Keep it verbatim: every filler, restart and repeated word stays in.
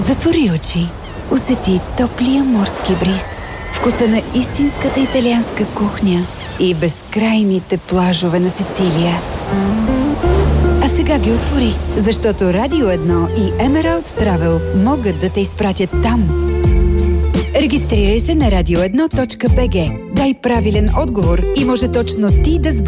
Затвори очи. Усети топлия морски бриз, вкуса на истинската италианска кухня и безкрайните плажове на Сицилия. А сега ги отвори, защото Радио едно и Emerald Travel могат да те изпратят там. Регистрирай се на радио едно точка би джи. Дай правилен отговор и може точно ти да сбъднеш